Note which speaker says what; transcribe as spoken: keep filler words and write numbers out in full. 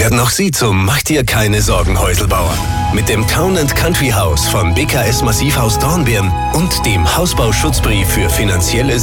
Speaker 1: werden auch Sie zum Mach dir keine Sorgen Häuselbauer. Mit dem Town and Country House von B K S Massivhaus Dornbirn und dem Hausbauschutzbrief für finanzielle